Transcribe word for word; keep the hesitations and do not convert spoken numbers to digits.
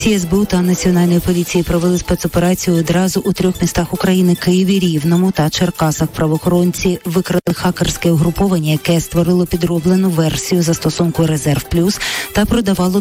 ес бе у та Національної поліції провели спецоперацію одразу у трьох містах України – Києві, Рівному та Черкасах. Правоохоронці викрили хакерське угруповання, яке створило підроблену версію застосунку «Резерв Плюс» та продавало